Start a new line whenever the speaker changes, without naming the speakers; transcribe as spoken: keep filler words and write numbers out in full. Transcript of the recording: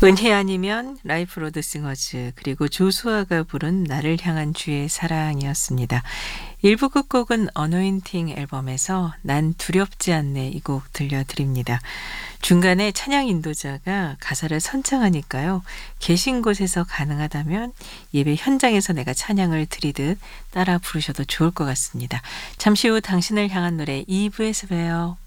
은희 아니면 라이프 로드 싱어즈 그리고 조수아가 부른 나를 향한 주의 사랑이었습니다. 일 부 끝곡은 어노인팅 앨범에서 난 두렵지 않네 이 곡 들려드립니다. 중간에 찬양 인도자가 가사를 선창하니까요. 계신 곳에서 가능하다면 예배 현장에서 내가 찬양을 드리듯 따라 부르셔도 좋을 것 같습니다. 잠시 후 당신을 향한 노래 이 부에서 봬요.